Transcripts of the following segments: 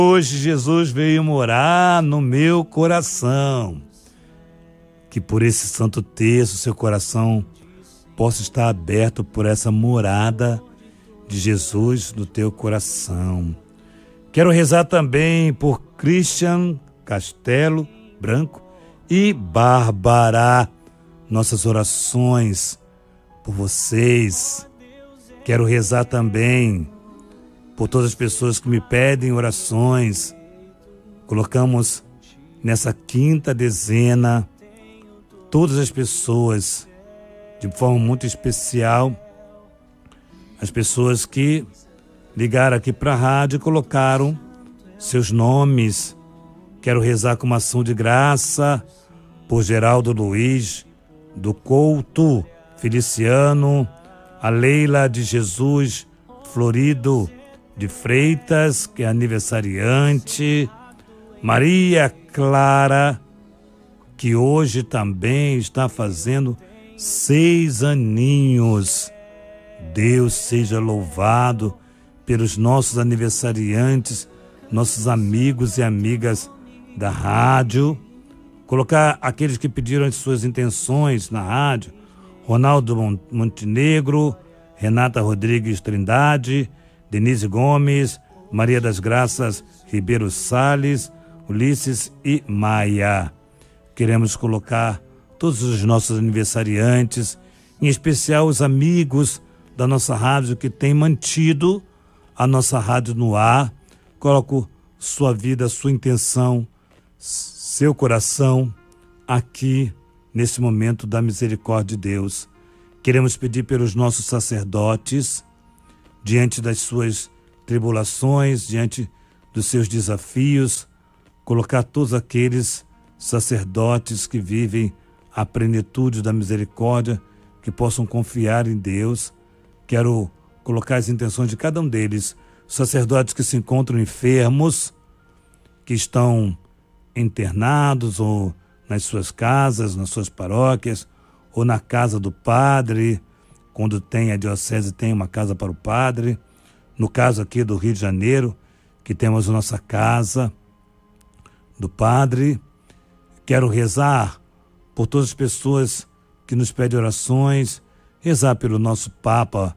Hoje Jesus veio morar no meu coração. Que por esse santo terço seu coração possa estar aberto por essa morada de Jesus no teu coração. Quero rezar também por Christian Castelo Branco e Bárbara. Nossas orações por vocês. Quero rezar também por todas as pessoas que me pedem orações. Colocamos nessa quinta dezena todas as pessoas, de forma muito especial, as pessoas que ligaram aqui para a rádio e colocaram seus nomes. Quero rezar com uma ação de graça por Geraldo Luiz do Couto, Feliciano, a Leila de Jesus Florido de Freitas, que é aniversariante, Maria Clara, que hoje também está fazendo 6 aninhos. Deus seja louvado pelos nossos aniversariantes, nossos amigos e amigas da rádio. Colocar aqueles que pediram as suas intenções na rádio: Ronaldo Montenegro, Renata Rodrigues Trindade, Denise Gomes, Maria das Graças Ribeiro Salles, Ulisses e Maia. Queremos colocar todos os nossos aniversariantes, em especial os amigos da nossa rádio que têm mantido a nossa rádio no ar. Coloco sua vida, sua intenção, seu coração aqui nesse momento da misericórdia de Deus. Queremos pedir pelos nossos sacerdotes, diante das suas tribulações, diante dos seus desafios, colocar todos aqueles sacerdotes que vivem a plenitude da misericórdia, que possam confiar em Deus. Quero colocar as intenções de cada um deles, sacerdotes que se encontram enfermos, que estão internados ou nas suas casas, nas suas paróquias, ou na casa do padre, quando tem a diocese, tem uma casa para o padre. No caso aqui do Rio de Janeiro, que temos a nossa casa do padre. Quero rezar por todas as pessoas que nos pedem orações, rezar pelo nosso Papa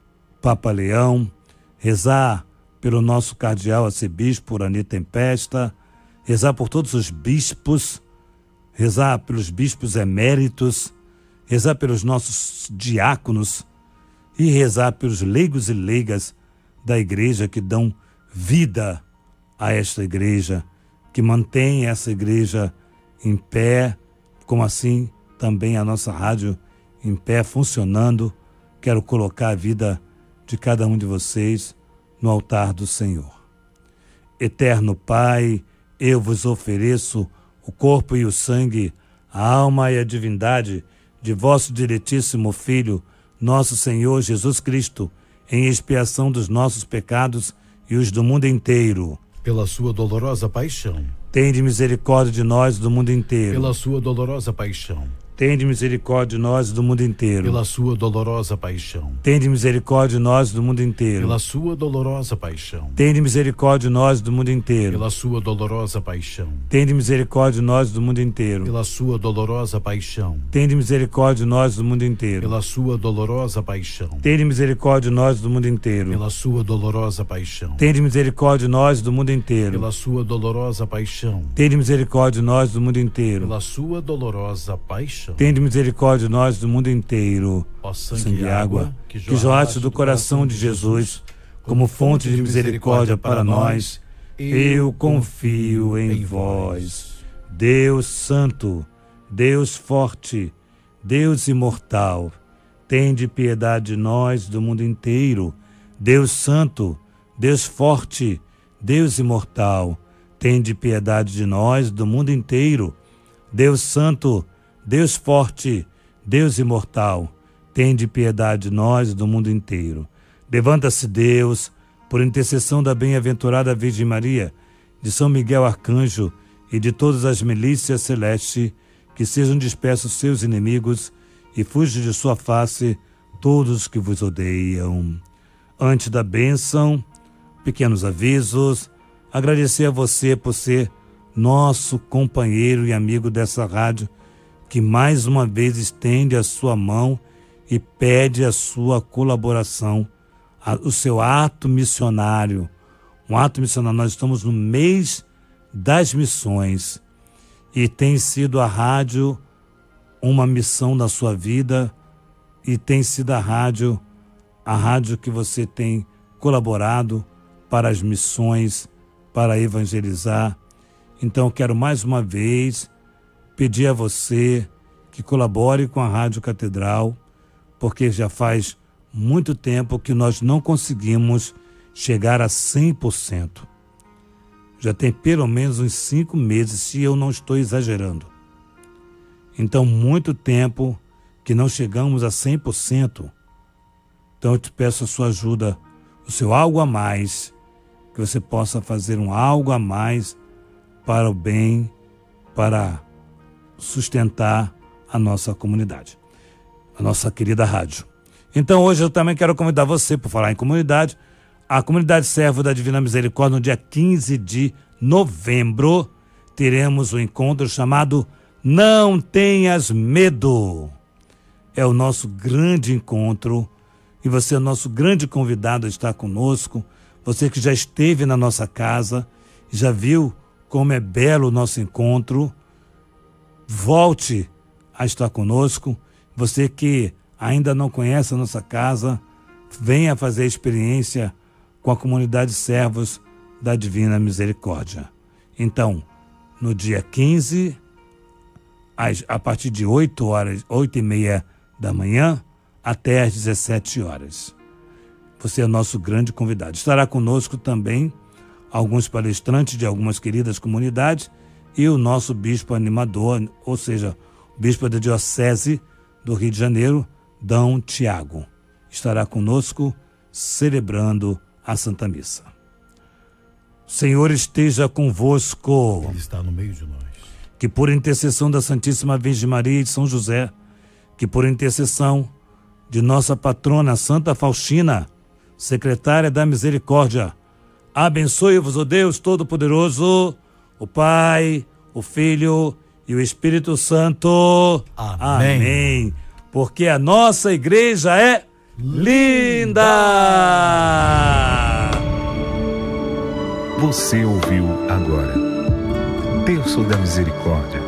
Leão, rezar pelo nosso cardeal arcebispo Urani Tempesta, rezar por todos os bispos, rezar pelos bispos eméritos, rezar pelos nossos diáconos e rezar pelos leigos e leigas da igreja que dão vida a esta igreja, que mantém essa igreja em pé, como assim também a nossa rádio em pé, funcionando. Quero colocar a vida de cada um de vocês no altar do Senhor. Eterno Pai, eu vos ofereço o corpo e o sangue, a alma e a divindade de vosso diletíssimo Filho, nosso Senhor Jesus Cristo, em expiação dos nossos pecados e os do mundo inteiro. Pela sua dolorosa paixão. Tende misericórdia de nós do mundo inteiro. Pela sua dolorosa paixão. Tende misericórdia de nós do mundo inteiro. Pela sua dolorosa paixão. Tende misericórdia de nós do mundo inteiro. Pela sua dolorosa paixão. Tende misericórdia de nós do mundo inteiro. Pela sua dolorosa paixão. Tende misericórdia de nós do mundo inteiro. Pela sua dolorosa paixão. Tende misericórdia de nós do mundo inteiro. Pela sua dolorosa paixão. Tende misericórdia de nós do mundo inteiro. Pela sua dolorosa paixão. Tende misericórdia de nós do mundo inteiro. Pela sua dolorosa paixão. Tende misericórdia de nós do mundo inteiro. Pela sua dolorosa paixão. Tende misericórdia de nós do mundo inteiro. Ó sangue e água que jorraste do coração de Jesus, como fonte de misericórdia para nós, eu confio em vós. Deus Santo, Deus Forte, Deus Imortal, tende piedade de nós do mundo inteiro. Deus Santo, Deus Forte, Deus Imortal, tende piedade de nós do mundo inteiro. Deus Santo, Deus Forte, Deus Imortal, tende piedade de nós do mundo inteiro. Levanta-se Deus, por intercessão da bem-aventurada Virgem Maria, de São Miguel Arcanjo e de todas as milícias celestes, que sejam dispersos seus inimigos e fujam de sua face todos os que vos odeiam. Antes da bênção, pequenos avisos. agradecer a você por ser nosso companheiro e amigo dessa rádio, que mais uma vez estende a sua mão e pede a sua colaboração, o seu ato missionário. Um ato missionário. Nós estamos no mês das missões e tem sido a rádio uma missão na sua vida e tem sido a rádio que você tem colaborado para as missões, para evangelizar. Então, quero mais uma vez pedir a você que colabore com a Rádio Catedral, porque já faz muito tempo que nós não conseguimos chegar a 100%. Já tem pelo menos uns 5 meses, se eu não estou exagerando. Então, muito tempo que não chegamos a 100%. Então, eu te peço a sua ajuda, o seu algo a mais, que você possa fazer um algo a mais para o bem, para sustentar a nossa comunidade, a nossa querida rádio. Então, hoje eu também quero convidar você, por falar em comunidade, a comunidade Servo da Divina Misericórdia, no dia 15 de novembro, teremos um encontro chamado Não Tenhas Medo. É o nosso grande encontro e você é o nosso grande convidado a estar conosco. Você que já esteve na nossa casa, já viu como é belo o nosso encontro, volte a estar conosco. Você que ainda não conhece a nossa casa, venha fazer a experiência com a comunidade Servos da Divina Misericórdia. Então, no dia 15, a partir de 8h30 da manhã, até às 17 horas. Você é o nosso grande convidado. Estará conosco também alguns palestrantes de algumas queridas comunidades e o nosso bispo animador, ou seja, o bispo da Diocese do Rio de Janeiro, D. Tiago. Estará conosco celebrando a Santa Missa. O Senhor esteja convosco. Ele está no meio de nós. Que por intercessão da Santíssima Virgem Maria e de São José, que por intercessão de nossa patrona Santa Faustina, secretária da Misericórdia, abençoe-vos o Deus Todo-Poderoso, o Pai, o Filho e o Espírito Santo. Amém. Amém. Porque a nossa igreja é linda! Você ouviu agora Terço da Misericórdia,